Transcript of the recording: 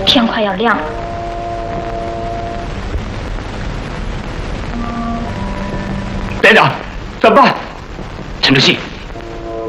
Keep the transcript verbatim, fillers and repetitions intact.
天快要亮了。 连长，怎么办？陈主席，